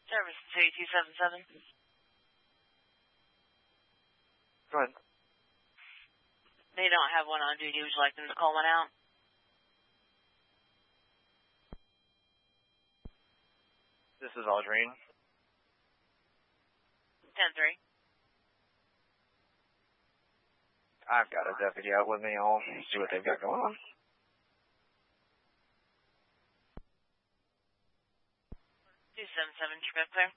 Service 3277. Go ahead. They don't have one on duty. Would you like them to call one out? This is Audrey. 10-3. I've got a deputy out with me. I'll see what they've got going on. Two 7-7, trip clear.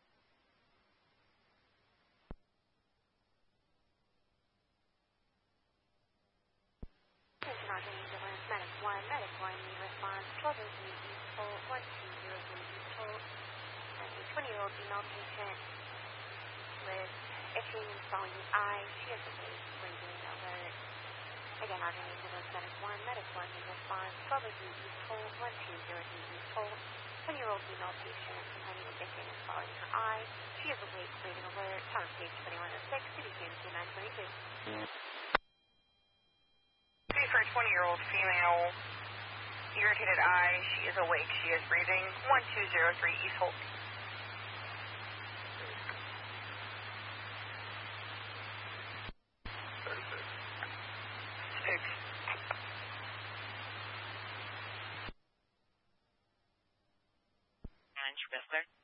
Medic 1, need response, 1203 East Pole, 1203 East Pole, and a 20-year-old female patient with itching and swelling eye. She has a vague breathing alert. Again, our name is Medic 1, need response, 1203 East Pole, 1203 East Pole, 20-year-old female patient complaining of itching and swelling in her eye. She has a vague breathing alert. Town of Page 2106, City James 922. For a 20-year-old female, irritated eye, she is awake, she is breathing, 1203 East Holt. Six. 9, trip clear.